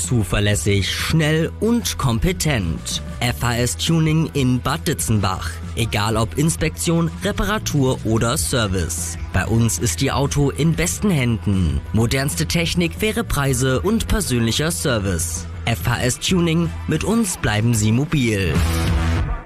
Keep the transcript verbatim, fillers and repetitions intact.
Zuverlässig, schnell und kompetent. F H S Tuning in Bad Ditzenbach. Egal ob Inspektion, Reparatur oder Service. Bei uns ist Ihr Auto in besten Händen. Modernste Technik, faire Preise und persönlicher Service. F H S Tuning, mit uns bleiben Sie mobil.